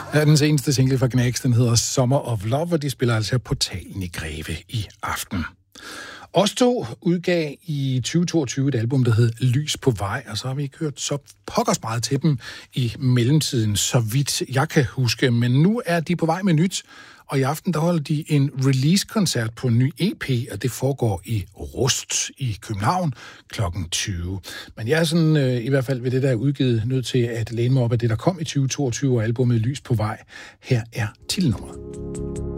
Ja, den seneste single fra Gnags, den hedder Summer of Love, og de spiller altså Portalen i Greve i aften. Os to udgav i 2022 et album, der hed Lys på vej, og så har vi ikke hørt så pokkers meget til dem i mellemtiden, så vidt jeg kan huske. Men nu er de på vej med nyt, og i aften der holder de en release-koncert på en ny EP, og det foregår i Rust i København kl. 20. Men jeg er sådan, i hvert fald ved det, der er udgivet, nødt til at læne mig op af det, der kom i 2022, og albumet Lys på vej. Her er titelnummeret.